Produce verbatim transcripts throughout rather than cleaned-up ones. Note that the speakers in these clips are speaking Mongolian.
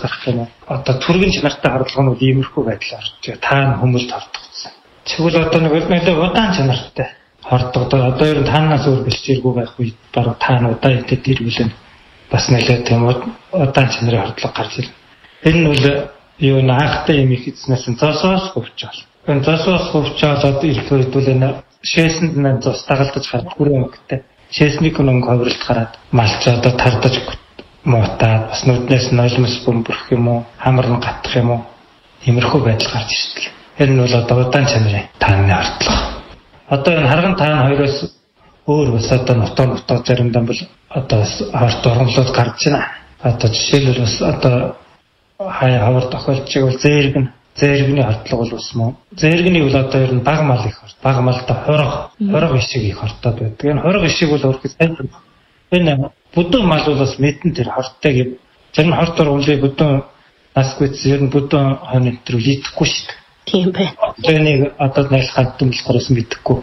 гарах юм уу? Одоо түргэн чанартай хардлага нь бол иймэрхүү байдлаар орж байгаа. Таана хүмүүст хордогдсон. Тэгвэл одоо нэг нэлээд удаан чанартай хордогдоо. Одоо ер нь таанаас өөр бэлчээргүй байх үед баруун таана удаа идэт ирвэл бас нэлээд тийм удаан чанарын хордлого гарч ирнэ. Энэ нь бол юу н анхтай юм их эзнээс нь зоосоос хөвчөөл. Энэ зоосоос хөвчөөлөд ирэхэд бол энэ шээсэнд нь зос дагалдаж гарах бүрэн өнгөтэй. Шээсний өнгө ховролт гараад малч одоо тардаж муутаад бас нүднээс нь нулимс бөмбөрөх юм уу, хамар нь гатах юм уу, иймэрхүү байдал гарч ирдэг. Энэ нь бол одоо удаан чанарын тааны хордлого. Одоо энэ харган таан хоёроос өөр бас одоо нутаа нутаа заримдаа бол одоо хорт ургамлууд гарч байна. Одоо жишээлбэл бас одоо хай хавар тохиолчиг бол зээргэн зээргэний хордлого бол ус мөн. Зээргэний бол одоо ер нь баг мал их хорт. Баг малда хорог, хорог ишиг их хортоод байдаг. Энэ хорог ишиг бол өөрөөр хэлбэл энэ бүдүүн мал бол бас мэдэн тэр хорттой гэв. Зарим хортоор үлээ бүдүүн насгүйц ер нь бүдүүн хонь энэ төр лидэхгүй шүү дээ. Тийм бай. Тэнийг одоо найлхад дүмлэхээс мэдэхгүй.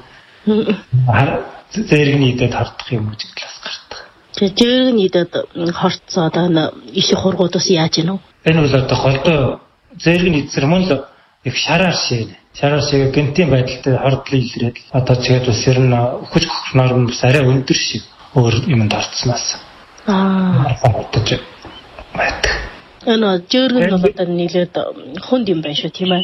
Зээргэний идэд хортох юм уу гэж талаас гардаг. Тэгээ зээргэний идэд хортцоо одоо их хургуудаас яаж гэнэ үү? Энэ бол одоо голдоо зээргэний эзэр мөн л их шараар шийнэ. Шараар шиг гэнтийн байдалтай хордлоо илрээд одоо тэгээд бас ер нь өгч хөхнөр нь бас арай өндөр шиг өөр юмд орцсноос. Аа. Хортож байдаг. Энэ зээргэн бол одоо нийлээд хүнд юм байна шүү тийм ээ.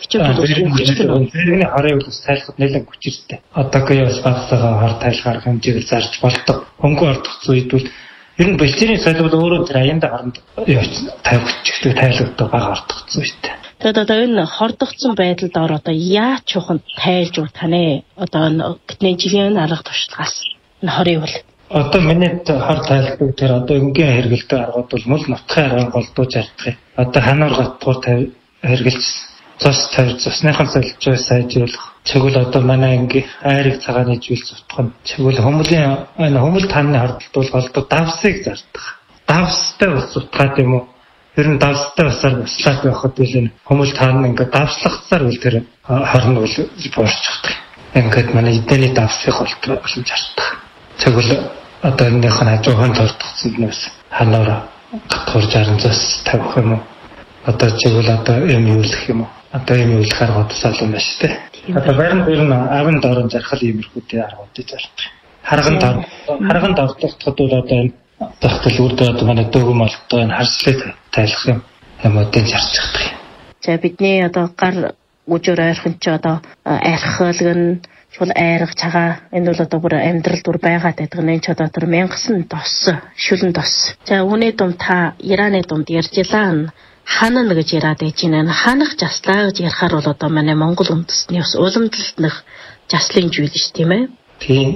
Зээргэний хорыг бас тайлхад нэлээд хүчтэй. Одоогийн бас багсаага хор тайлхаар хэмжээг зарж болдог. Хөнгөн ордох үед бол ер нь бэлчээрийн соёл бол өөрөө тэр аянд харанд тавьчихдаг тайлгдаг бага ордогдсон шүү дээ. Тэгээд одоо энэ хордогдсон байдалд ор одоо яаж чухал тайлж утанэ? Одоо гэтний жилийн арга туршлагаас энэ хорыг бол одоо миний хор тайлдаг тэр одоо өнгийн хэрэгэлдэг аргууд бол мөл нутгийн аргыг голдууж ардах. Одоо ханаар гатгуур тавь хэрэгэлж цус тавьж цусныхан солилцоо сайжруулах. Тэгвэл одоо манай анги айрыг цагааны жийл зутгах нь. Тэгвэл хүмүүлийн энэ хүмүүл тааны хордлолт бол голдуу давсыг зардах. Давстай ус зутгаад юм уу? Ер нь давстай усаар буслаад байхад бол энэ хүмүүл тааны ингээ давслахцаар үл тэр хорн бол буурчихдаг. Ингээд манай эдэний давсыг голдуу болж ардах. Тэгвэл одоо энэних нь хажуухан тордгцсонд нь бас ханаар гатгуурж аранцаас тавих юм уу? Одоо чигвэл одоо юм юулах юм уу? Одоо юм юулах аргуудаас олон байна шүү дээ. Одоо барин дээр нь авин дорон зархал иймэрхүүтэй аргуудыг зардаг. Харган дор харган дордоход бол одоо энэ тогтол үрдээ одоо манай дөгөм олдоо энэ харслыг тайлах юм юмудыг зарчихдаг юм. За бидний одоо гар үжээр ойрхон ч одоо архилгэн шул айрах цагаа энэ бол одоо бүр амьдрал дүр байгаад байдаг. Энэ ч одоо тэр мянгасан дос шүлэн дос. За үүний дум та Ираны думд ярьжлаа. Ханана гэж яриад байж байна. Ханах заслаа гэж ярихаар бол одоо манай Монгол үндэстний бас уламжлалт нөх заслын зүйл ш тийм ээ. Тийм.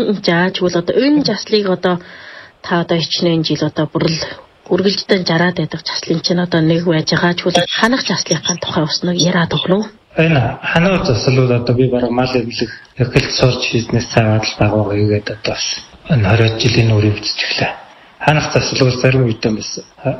За тэгвэл одоо энэ заслыг одоо та одоо хичнээн жил одоо бүрл үргэлжлэн жараад байдаг заслын чинь одоо нэг байж байгаа ч бол ханах заслынхаа тухай бас нэг яриад өгнө. Энэ ханаа засал бол одоо би бараг мал эвлэх эхэлж сурч бизнес цаагаад л дагуу хийгээд одоо бас энэ хоригд жилийн үр өвдөж эхлэв. Ханах засал бол зарим үедээ бас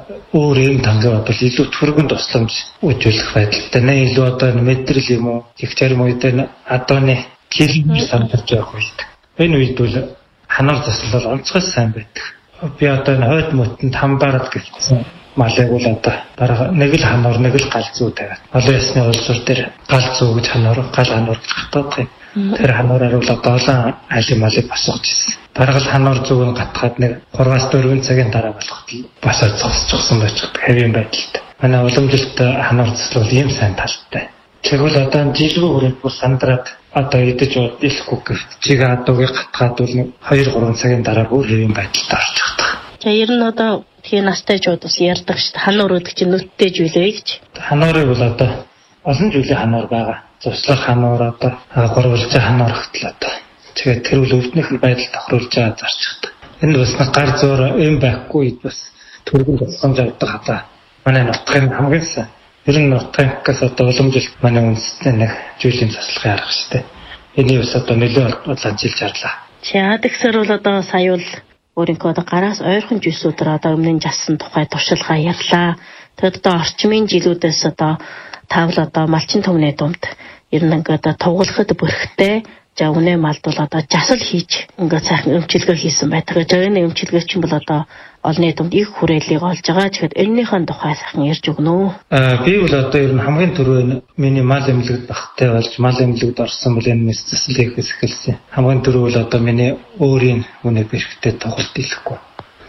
өөр юм тангаа бол илүү түргэн тусламж үзүүлэх байдалтай. Нэ илүү одоо мэдрэл юм уу? Их зарим үедээ адууны киломер сандарч явах үед. Энэ үед бол ханах засал бол онцгой сайн байдаг. Би одоо энэ хойд мөтөнд хамбарал гэсэн малыг бол одоо бараг нэг л хануур нэг л гал зүү тавиад. Олон ясны улсуур дээр гал зүү гэж хануур гал хануур гэж хатаад юм. Тэр хануураар бол одоо олон айлын малыг босгож ирсэн. Бараг л хануур зүүн гатгаад нэг гурваас дөрвөн цагийн дараа болоход босоод зогсчихсон байж байгаа хэвийн байдалтай. Манай уламжлалт хануур засал бол ийм сайн талтай. Тэгвэл одоо жилгүй хүрээд бүр сандраад одоо идэж удахгүй гэвч чиг адуугийг гатгаад бол хоёр гурван цагийн дараа бүр хэвийн байдалд орчих таг. За ер нь одоо тэгээ настай жууд бас ярьдаг шүү дээ. Хануур үүд чинь нүдтэй зүйлээ гэж. Хануурыг бол одоо олон жилийн хануур байгаа. Цуслах хануур одоо гурвалж хануур хөтл одоо. Тэгээд тэр үл өвднөх байдал тохируулж байгаа зарчихдаг. Энэ бас гар зуур юм байхгүй үед бас төргөн тусгамж авдаг хата. Манай нутгийн хамгийн сайн. Ер нь нутгаас одоо уламжлалт манай үндэсний нэг зүйлийн заслахын арга шүү дээ. Энийг бас одоо нөлөө олонжилж арлаа. За тэгсэр бол одоо сая бол өөрийнхөө одоо гараас ойрхон жисүүдээр одоо өмнө нь жасан тухай туршилгаа ярьлаа. Тэгэд одоо орчмын жилүүдээс одоо тавл одоо малчин төмний думд ер нь ингээд тугуулахад бүрхтэй за үнэ малд бол одоо жасал хийж ингээд сайхан өмчилгээ хийсэн байдаг. За энэ өмчилгээ чинь бол одоо олонний дунд их хүрээллийг олж байгаа. Тэгэхээр энэнийхэн тухай сайхан ярьж өгнө үү? Аа би бол одоо ер нь хамгийн түрүү миний мал эмнэлэгт багтай болж мал эмнэлэгт орсон бол энэ мэс заслыг хэсгэлсэн. Хамгийн түрүү бол одоо миний өөрийн үнэ бэрхтээ тоглолт хийхгүй.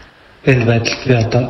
Энэ байдал би одоо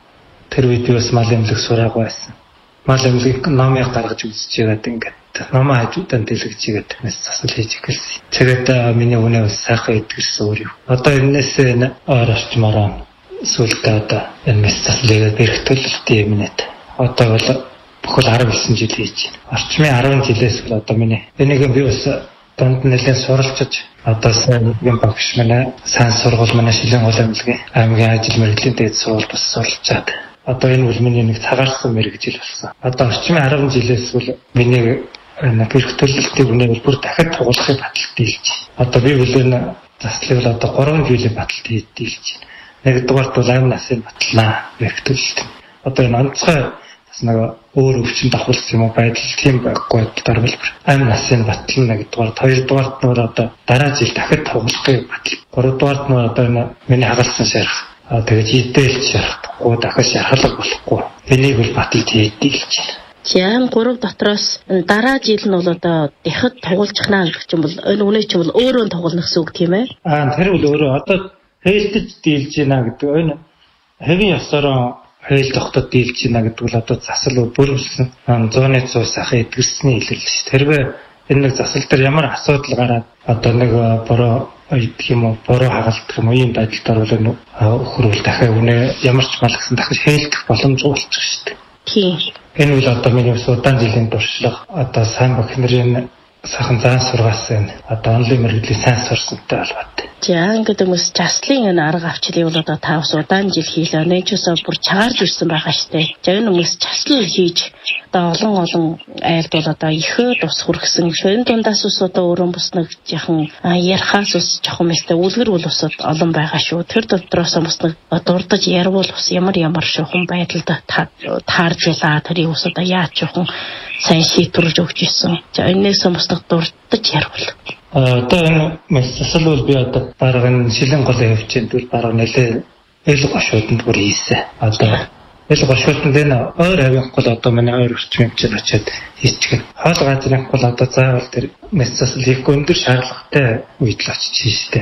тэр үед бас мал эмнэлэг сураагүй байсан. Мал эмнэлэг номыг гаргаж үзэж байгаад ингээд номоо хажуудаа дэлгэж игээд мэс засал хийж эхэлсэн. Тэгээд миний үнэ бас сайхан идгэрсэн өөр юм. Одоо энэс энэ ойр орчмороо сүлдээ одоо энэ мэс заслыг бэрхтүүлэлт юм нэт. Одоо бол бүхэл арав девсан жил хийж байна. Орчмын арван жилээс бол одоо миний энийг би бас донд нэлээд суралцж одоо сайн юм багш манай сайн сургууль манай Шилэн гол эмнэлгийн аймгийн ажил мэргэжлийн дэд сургууль бас суралцаад одоо энэ бол миний нэг цагаарсан мэргэжил болсон. Одоо орчмын арван жилээс бол миний бэрхтүүлэлтийн үнэ бол бүр дахиад тугуулахыг баталт дийлж. Одоо би бол энэ заслыг бол одоо гурван жилийн баталт дийлж байна. Нэгдүгээрт бол амь насын баталнаа бэрхтүүлэлт. Одоо энэ онцгой бас нэг өөр өвчин давхуулсан юм уу байдал тийм байхгүй талаар бол амь насын батална нэгдүгээрт, хоёрдугаарт нь одоо дараа жил дахиад тугуулахыг батал. Гуравдугаарт нь одоо энэ миний хагалсан шарах. Аа тэгээд идэлж шарахгүй дахиад шархалга болохгүй. Энийг бол баталт дийлж байна. Яам гурав дотроос дараа жил нь бол одоо дахиад тугуулчихнаа гэх юм бол энэ үнэ чинь бол өөрөө тугуулна гэсэн үг тийм ээ? Аа тэр бол өөрөө одоо хээлтэж дийлж байна гэдэг энэ хэвийн ёсороо хэйл тогтод дийлж байна гэдэг бол одоо засал бүрэлсэн зууны цус сайхан эдгэрсний хэлэл шүү. Тэрвээ энэ нэг засал дээр ямар асуудал гараад одоо нэг бороо идэх юм уу бороо хагалдах юм уу ийм байдалд бол өхрүүл дахиад үнэ ямар ч мал гэсэн дахиж хээлдэх боломжгүй болчих шүү дээ. Тийм. Энэ бол одоо миний удаан жилийн туршлага одоо сайн багш нарын сайхан заан сургаасан одоо онлайн мэргэжлийн сайн сурсантай холбоотой. За ингээд хүмүүс заслын энэ арга авчлыг бол одоо та бас удаан жил хийлээ. Нээчээсээ бүр чагарж ирсэн байгаа штэ. За энэ хүмүүс заслал хийж одоо олон олон айлд бол одоо ихөө тус хүргэсэн. Энэ дундаас ус одоо өөрөө бас нэг яхан ярихаас ус жоохон мэстэй үлгэр бол усад олон байгаа шүү. Тэр дотроос бас нэг дурдаж ярвал бас ямар ямар шухан байдалд таарж байлаа. Тэрийг ус одоо яаж жоохон сайн шийдвэрлэж өгч ирсэн. За энэс бас нэг дурдаж ярвал. Одоо энэ мэсэл бол би одоо бараг энэ Шилэн голын хөвчөнд бол бараг нэлээ эл гошууданд бүр хийсэн. Одоо эл гошууданд энэ ойр авих гол одоо манай ойр орчмын хэмжээнд очиад хийчихэн. Хоол газрын гол одоо заавал тэр мэсэл хийх өндөр шаардлагатай үед л очиж хийжтэй.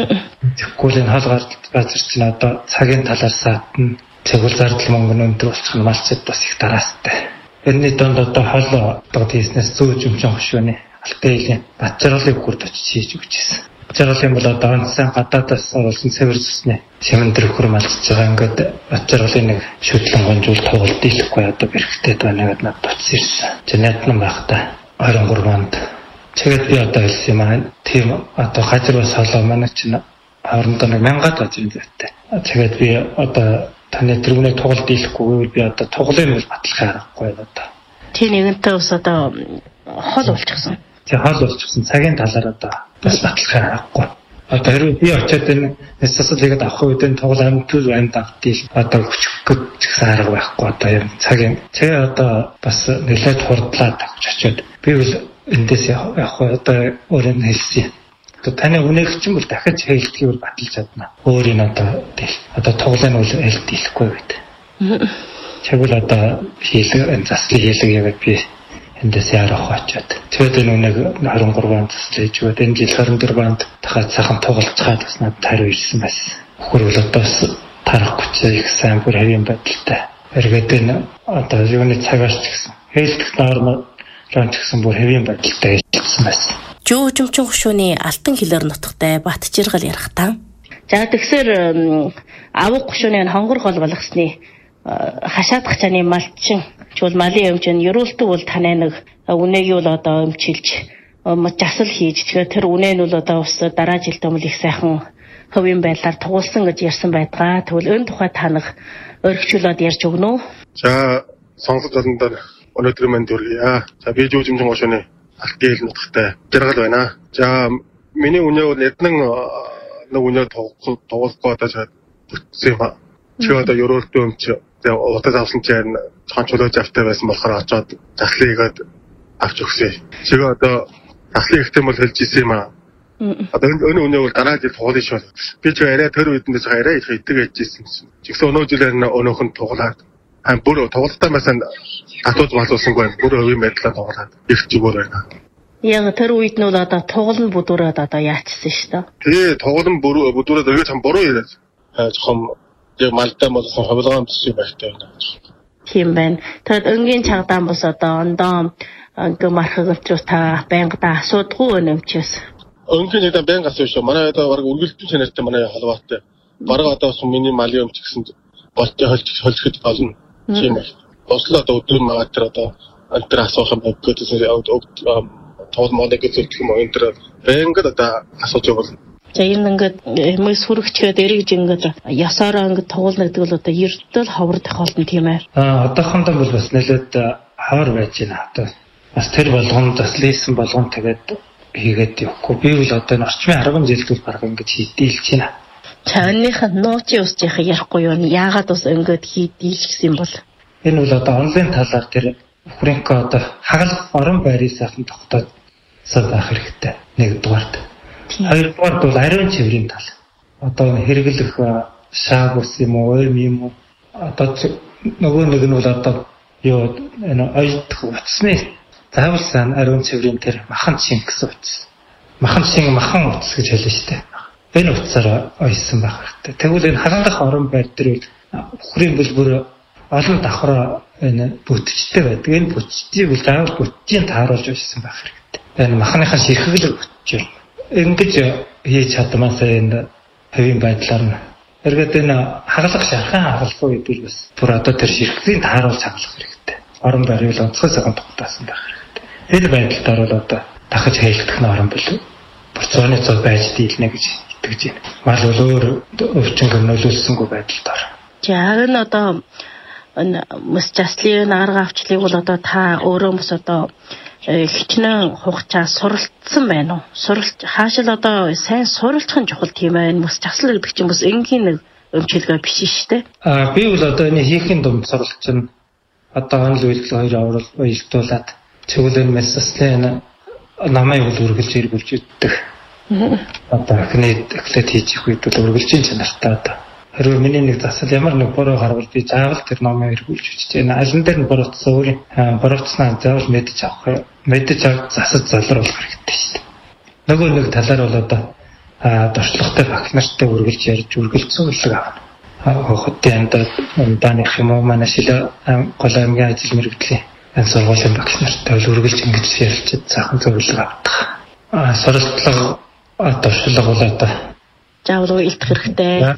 Тэгэхгүй энэ хоол газар чинь одоо цагийн талаар саатна. Цэгүүл зардал мөнгөний өндөр болчих нь малчид бас их дараастай. Энэний донд одоо хоол одоо хийснээс зүүж өмчөн хөшөөний алтайлийн батжруулыг хүрд очиж хийж өгчээсэн. Батжруулын бол одоо онцсан гадаадаас оруулсан цэвэр зүсний шимэн төрхөр малчж байгаа. Ингээд батжруулын нэг шүтлэн гонжуул тоглолт дийлэхгүй одоо бэрхтээд байна гэдэг надад утсан ирсэн. Жинэтнэн байхдаа ойрон гурванд тэгээд би одоо хэлсэн юм аа. Тийм одоо газар бас холоо манай чинь хоорондоо нэг мянгад газрын зүйтэй. Тэгээд би одоо таны тэрүүний тоглолт дийлэхгүй би одоо тоглоом бол батлах аргагүй одоо. Тийм нэгэнтээ ус одоо хол болчихсон. Тэгээ хол болчихсон цагийн талаар одоо бас батлах аргагүй. Одоо хэрвээ би очиод энэ нэсэсэлгээд авах үед энэ тоглоом амтгүй амьд автыг одоо хүчгэж гэсэн арга байхгүй одоо юм цагийн тэгээ одоо бас нэлээд хурдлаад авч очиод би бол эндээс явах одоо өөрөө хэлсэн. Одоо таны үнээх чинь бол дахиж хэлтгийг бол баталж чадна. Өөр энэ одоо тэл одоо тоглоом бол хэлт дийлэхгүй гэдэг. Тэгвэл одоо хийлэг энэ заслыг хийлэг яваад би эндээс ярах очиод. Тэгээд энэ нэг двадцать три банд заслаж өгөөд энэ жил двадцать четыре банд дахиад сайхан тоглолцоход бас надад хариу ирсэн байсан. Хөрвөл одоо бас тарахгүй ч их сайн бүр хэвийн байдалтай. Эргээд энэ одоо юуны цагаас ч гэсэн хэлтэх норм ланч гэсэн бүр хэвийн байдалтай хэлсэн байсан. Жүүжимчин хөшөөний алтан хилээр нутагтай бат жиргал ярих та. За тэгсэр авах хөшөөний хонгор гол болгосны хашаадах чаны малчин чул малын өмчн ерөөлтөг бол танай нэг үнэгийг бол одоо өмчилж жасал хийж тэгээ тэр үнэ нь бол одоо бас дараа жилд өмнө их сайхан хөвийн байдлаар тугуулсан гэж ярьсан байдгаа. Тэгвэл энэ тухай танах өргөжлөлөд ярьж өгнө үү? За сонсож олондоо өнөөдөр манд үргэлээ. За би жүүжимчин хөшөөний алтан хил нутагтай жиргал байна. За миний үнэ бол эднэн нэг үнэ тоглохгүй одоо бүтсэн юм. Чи одоо ерөөлтөг өмч тэгээ удаа авсан чинь цаан чулууж автай байсан болохоор очоод заслыгээд авч өгсөн. Чигээ одоо заслыг ихтэй бол хэлж ирсэн юм аа. Одоо энэ өнөө бол дараа жил тоглоно шүү. Би ч арай тэр үедээ цаа арай их идэг ээжсэн юм. Жигсэн өнөө жилээр өнөөх нь тоглоод ам бүр тоглолтоо масаа гатууд малуулсангүй бүр өвийн байдлаар тоглоод их зүгээр байна. Яг тэр үед нь одоо тоглоно бүдүүрээд одоо яатсан шүү дээ. Тий, тоглоно бүдүүрээд өгөөж хам буруу яриад. Жоохон яг малтай болсон хавлгаан төсөй байхтай байна. Тийм байна. Тэгэд өнгийн чагдаан бос одоо ондоо ингээ мархагчус та байнгада асуудгүй өнөмчөөс. Өнгийн чагдаан байнга асууж шүү. Манай одоо баг үргэлжлэн чанартай манай халбаатай. Бараг одоо сум миний мали өмч гэсэн болтой холж холжоход болно. Тийм ээ. Осло одоо өдөр магаад тэр одоо антер асуух юм гэдэг тоол модог гэж юм уу энэ байнгад одоо асууж байгаа. За энэ ингээд хүмүүс хүрэгчгээд эргэж ингээд ясаараа ингээд тоглоно гэдэг бол одоо ердөө ховрдох болно тийм ээ. Аа одоохондоо бол бас нэлээд хавар байж байна. Одоо бас тэр болгоом бас лейсэн болгоом тэгээд хийгээд явахгүй. Би бол одоо энэ орчмын арван жилдүүл бараг ингээд хийдэлж байна. Чааных нуучи усчих ярихгүй юу? Яагаад бас ингээд хийдэлж гэсэн бол? Энэ бол одоо онлайн талаар тэр Фрэнко одоо хагалах орон байрын сайхан тогтоод сав байх хэрэгтэй. Нэгдүгээрт. Хоёрдугаарт бол ариун цэврийн тал. Одоо хэрэглэх шааг ус юм уу, ойм юм уу? Одоо нөгөө нэг нь бол одоо юу энэ ойдох утасны заавал сан ариун цэврийн тэр махан шин гэсэн утас. Махан шин махан утас гэж хэлнэ шүү дээ. Энэ утсаараа ойсон байх хэрэгтэй. Тэгвэл энэ хагалах орон байр дээр бүхрийн бүлбэр олон давхраа энэ бүтчтэй байдаг. Энэ бүтчийг бол заавал бүтчийн тааруулж байсан байх хэрэгтэй. Энэ махныхаа ширхэглэг бүтч юм. Ингэж хийж чадмаасаа энэ хэвийн байдлаар нь эргээд энэ хагалах шархан хагалах үед бол бас бүр одоо тэр ширхгийн тааруулж хагалах хэрэгтэй. Орон байрыг онцгой цагаан тогтосон байх хэрэгтэй. Энэ байдлаар бол одоо дахиж хэлэгдэх нь орон бил процесны цог байж дийлнэ гэж итгэж байна. Мал бол өөр өвчин гомнөлүүлсэнгүй байдалд ор. За энэ одоо энэ мөс заслын арга авчлыг бол одоо та өөрөө мөс одоо хичнээн хугацаа суралцсан байна уу? Суралц хаашил одоо сайн суралцах нь чухал тийм ээ. Мөс засал гэдэг чинь бас энгийн нэг өмчлөгөө биш шүү дээ. Аа би бол одоо энэ хийхин дунд суралц нь одоо онл үйлдэл хоёр аврал уялдуулаад цэвэрлэн мэс заслын намайг бол үргэлж эргүүлж иддэг. Одоо эхний эхлээд хийж их үед бол үргэлжийн чанартай одоо хэрвээ миний нэг засал ямар нэг буруу харвал би заавал тэр номыг эргүүлж үчиж байна. Алин дээр нь буруутсан өөрийн буруутснаа заавал мэдж авах, мэдж авах засаж залруулах хэрэгтэй шүү дээ. Нөгөө нэг талаар бол одоо дуршлагатай багш нартай үргэлж ярьж үргэлж зөвлөг авна. Хохотын амдаа дааных юм уу манай шилэ гол аймгийн ажил мэргэжлийн энэ сургуулийн багш нартай үргэлж ингэж ярилцаж цаахан зөвлөг авдаг. Аа суралцлага дуршлага бол одоо заавал илтгэх хэрэгтэй.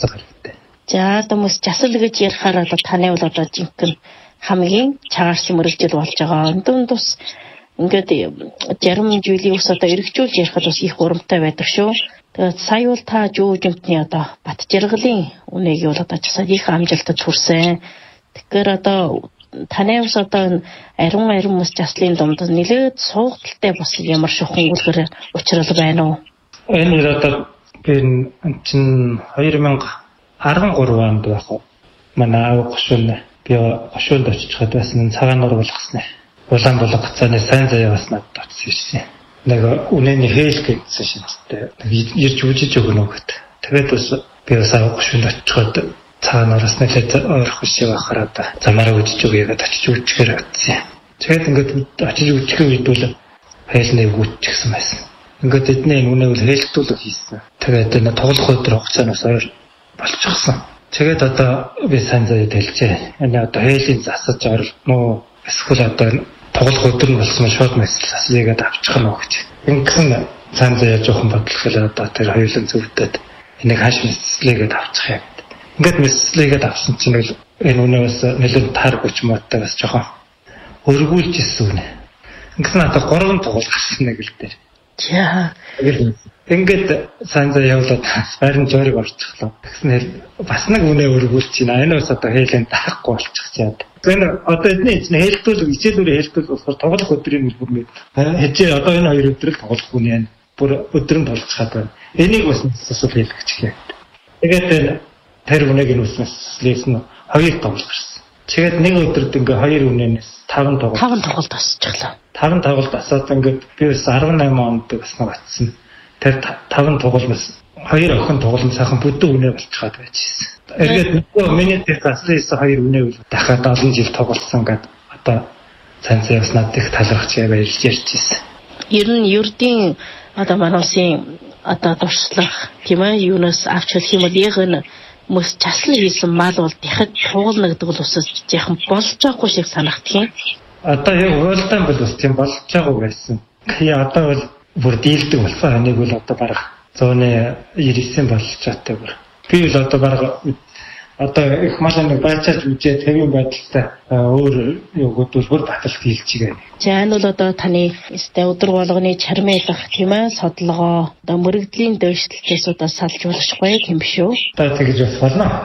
За одоо мөс засал гэж ярихаар одоо таны бол одоо жинхэнэ хамгийн чагарсан мөрөгжил болж байгаа. Өндөн тус ингээд зарим жилийн ус одоо эргжүүлж ярихад бас их урамтай байдаг шүү. Тэгээд сая бол та жүүжимтний одоо бат жаргалын үнэгийг бол одоо часаад их амжилтад хүрсэн. Тэгэхээр одоо таны ус одоо ариун ариун мөс заслын дунд нэлээд суугдaltaй бас ямар шохон үлгэр учрал байна уу? Энэ одоо би чин хоёр мянга арван гурав онд байх уу. Манай аав гошуун би гошуунд очичхад байсан цагаан нур болгосноо. Улаан болгоцооны сайн заяа бас надад очсон шин. Нэг үнэний хээл гэсэн шинжтэй. Ирж үжиж өгнө гэд. Тэгээд бас би бас аав гошуунд очичхад цагаан нураас нэлээд ойрхон шиг байхаар одоо замаараа үжиж өгье гэдээ очиж үжихээр атсан. Тэгээд ингээд очиж үжихийн үед бол хайлныг үжчихсэн байсан. Ингээд эдний үнэ бол хэлтүүлэг хийсэн. Тэгээд энэ тоглох өдөр хугацаанаас ойр болчихсон. Тэгээд одоо би сайн заяа дэлжээ. Энэ одоо хээлийн засаж орол нөө эсвэл одоо тоглох өдөр нь болсон шууд мессеж заслыгээд авчих нь гэж. Ингэсэн сайн заяа жоохон бодлохлоо одоо тэр хоёулын зөвдөд энийг хааш мессежлэгээд авчих юм. Ингээд мессежлэгээд авсан чинь л энэ үнэ бас нэлээд таар гоч муутай бас жоохон өргүүлж ирсэн үнэ. Ингэсэн одоо гурван тоглох гарсан нэг л дээр. За ингээд сайн заяа явуулаад байрны жориг орчихлоо. Тэгснээр бас нэг үнэ өргүүлж байна. Энэ бас одоо хээлийн таахгүй болчих чаад. Энэ одоо эдний чинь хэлтүүл хичээлүүрээ хэлтүүл болохоор тоглох өдрийн нэг бүр мэд. Хичээл одоо энэ хоёр өдрөл тоглох хүн яа. Бүр өдрөнд болчихад байна. Энийг бас асуул хэлэх чих. Тэгээд тэр үнэг нь үснэс лээсэн хоёр тоглох гэсэн. Тэгээд нэг өдөрт ингээ хоёр үнэнээс таван тоглолт. таван тоглолт асчихлаа. таван тоглолт асаад ингээд би бас арван найман онд бас нэг атсан. тэр таван тоглолмос хоёр охин тоглолм сайхан бүдүү үнэ болчиход байжсэн. Эргээд нөгөө миний тэр заслаас хоёр үнэ үл дахиад олон жил тоглосон гэдэг одоо цанцаа явснаад их талархаж байж ярьжсэн. Ер нь ердийн одоо манай улсын одоо туршлах тийм ээ юунаас авч хэлэх юм бол яг энэ мөс часлан хийсэн мал бол дахиад тугал нэгдэг л усаж яхан болж байгаагүй шиг санагдах юм. Одоо яг уйлдан бол бас тийм болж байгаагүй байсан. Яа одоо бол бүр дийлдэг болсон. Энийг бол одоо бараг зооны ирсэн болж чаатай бүр. Би бол одоо бараг одоо их малын байцааж үжээ тавийн байдалтай өөр юугууд бүр баталт хийлчихээ. За энэ бол одоо таны өстэй өдөр болгоны чармайлах тийм ээ содлогоо одоо мөрөгдлийн дэвшлэлтээсүүдээс салж болохгүй юм биш үү? Одоо тэгж бас болно.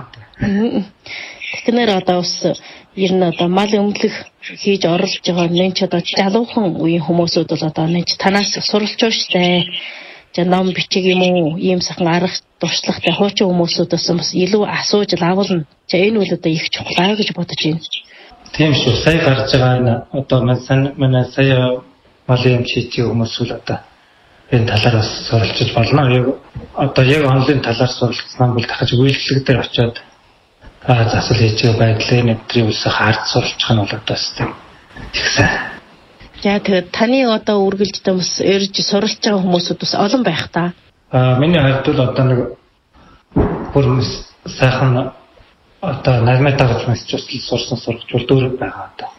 Тэгэхээр одоо бас ер нь одоо мал өмлөх хийж оролж байгаа нэнч одоо залуухан үеийн хүмүүсүүд бол одоо нэнч танаас суралж байгаа штэ. За ном бичиг юм уу ийм сайхан арга туршлагатай хуучин хүмүүсүүдээс бас илүү асууж лавлна. За энэ үл одоо их чухлаа гэж бодож байна. Тийм шүү. Сая гарч байгаа энэ одоо манай сая малын чичиг хүмүүс үл одоо энэ талаар бас суралцж болно. Яг одоо яг онлайн талаар суралцсан бол дахиж үйлчлэг дээр очиод аа засал хийж байгаа байдлын нэвтрийн үсээ хард суралцах нь бол одоо тийм ихсэн. За тэгээд таны одоо үргэлжлэн бас эрж суралцж байгаа хүмүүсүүд бас олон байх та. Аа миний хувьд бол одоо нэг бүр сайхан одоо нармай дагаж мэсч сурсан сургуул дөр байгаа одоо.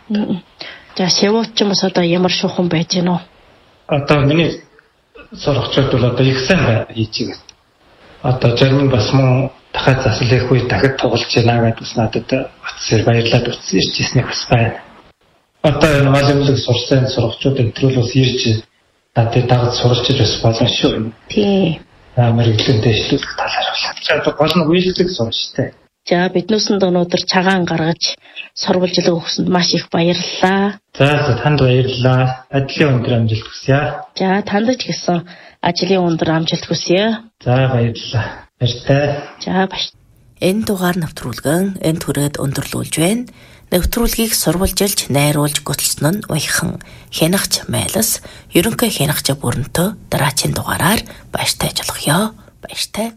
За шивууч юм бас одоо ямар шуухан байж гэнэ үү? Одоо миний сургуульд бол одоо их сайн хийж байгаа. Одоо зарим бас мөн дахиад засал хийх үе дахиад тоглож байна гэдээ бас надад утсаар баярлаад утас ирж ирснийг бас байна. Одоо энэ малымлаг сурсан сургуульчууд энтрүүл бас ирж надад дагаж суралцж бас болно шүү. Тийм. Мэргэжлийн дэвшлүүлэх талаар болоод. За одоо гол нь үйлчлэг сурчтай. За биднүүсэн өнөөдөр цагаан гаргаж сурвалжлаг өгсөнд маш их баярлалаа. За танд баярлалаа. Ажлын өндөр амжилт хүсье. За танд ч гэсэн ажлын өндөр амжилт хүсье. За баярлалаа. Баяртай. За баяр. Энэ дугаар нэвтрүүлгэн энэ түрээд өндөрлүүлж байна. Нэвтрүүлгийг сурвалжилж, найруулж гуталсан нь уяхан хянагч Майлас, ерөнхий хянагч бүрэнтөө дараачийн дугаараар баяртай ажиллахё. Баяртай.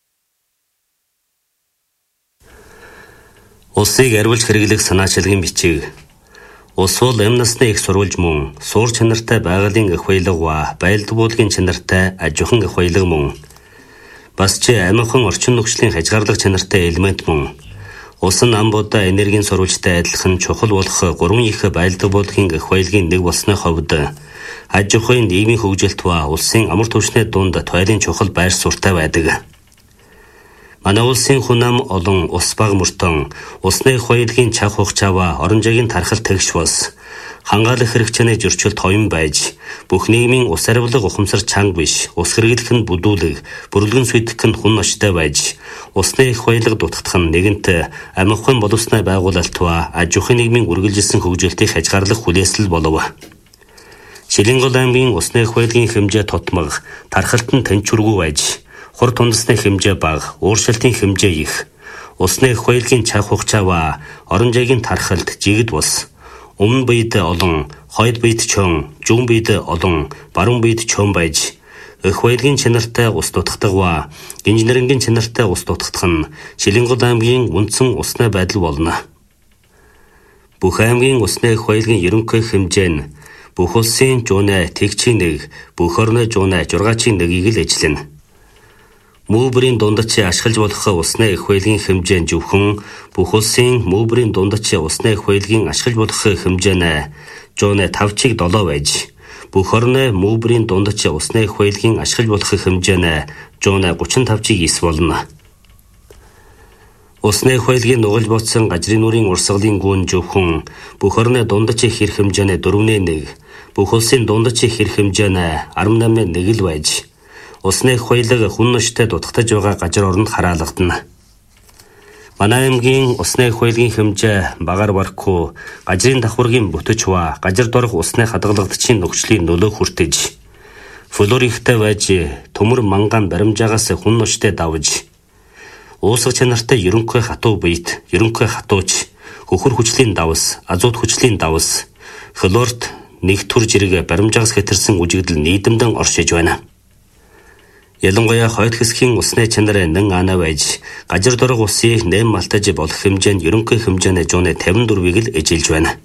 Улсыг ариулж хэрэглэх санаачилгын бичиг. Улс бол амь насны их сурвалж мөн, суур чанартай байгалийн эх баялаг ба баялаг буулгын чанартай аж ахуйн эх баялаг мөн. Бас ч аминхан орчин нөхцөлийн хязгаарлах чанартай элемент мөн. Улс нь ам будаа энергийн сурвалжтай адилхан чухал болох гурван их баялаг буулгын эх баялагын нэг болсны хувьд аж ахуйн нийгмийн хөгжилт ба улсын амар түвшний дунд туйлын чухал байр суурьтай байдаг. Манай улсын хүн ам олон ус баг мөртөн усны эх баялагын чах хугацаа орон зайгийн тархалт тэгш бас хангаалах хэрэгцээний зөрчилд хоён байж бүх нийгмийн ус ариулга ухамсар чанга биш ус хэрэглэх нь бүдүүлэг бүрлгэн сүйдэх нь хүн ночтой байж усны эх баялаг дутагдах нь нэгэнт амь ахуйн боловсны байгуулалт ба аж ахуйн нийгмийн үргэлжилсэн хөгжүүлэлтийг хязгаарлах хүлээсэл болов. Шилэнгол аймгийн усны эх баялагын хэмжээ тутмаг тархалт нь тэнцвэргүй байж хур тундасны хэмжээ бага ууршилтын хэмжээ их усны эх баялагын чах хугацаа ба орон зайгийн тархалт жигд бус өмнө бид олон, хойд бид чон, зүүн бид олон, баруун бид чон байж эх баялагын чанартай ус дутагдах ба инженерингийн чанартай ус дутагдах нь Шилэнгол аймгийн үндсэн усны байдал болно. Бүх аймгийн усны эх баялагын ерөнхий хэмжээ нь бүх улсын жуунай тэгчийн нэг, бүх орны жуунай жургаачийн нэгийг л эзлэнэ. Мөбрийн дундч ашиглаж болох усны эх баялагын хэмжээ нь зөвхөн бүх улсын мөбрийн дундч усны эх баялагын ашиглаж болох хэмжээ нь жуунай тавчиг долоо байж бүх орны мөбрийн дундч усны эх баялагын ашиглаж болох хэмжээ нь жуунай гучин тавчиг ис болно. Усны эх баялагын нугалж ботсон гажрын нүрийн урсгалын гүн зөвхөн бүх орны дундч хэр хэмжээ нь дөрвөн нэг, бүх улсын дундч хэр хэмжээ нь арван намын нэг л байж усны эх баялаг хүн ночтой дутагдж байгаа газар оронд хараалгадана. Манай аймгийн усны эх баялагын хэмжээ багаар барахгүй гажрын давхаргийн бүтэж ба газар дорох усны хадгалагчийн нөхцөлийн нөлөө хүртэж флор ихтэй байж төмөр манган баримжаагаас хүн ночтой давж уусах чанартай ерөнхий хатуу биет ерөнхий хатууч хөхөр хүчлийн давс азот хүчлийн давс флорт нэг төр жирэг баримжаагаас хэтэрсэн үжигдэл нийдэмдэн оршиж байна. Ялангуяа хойд хэсгийн усны чанар нэн ана байж, гажир дураг усыг нэм малтаж болох хэмжээнд ерөнхий хэмжээний жууны тавин дөрвийг л эжилж байна.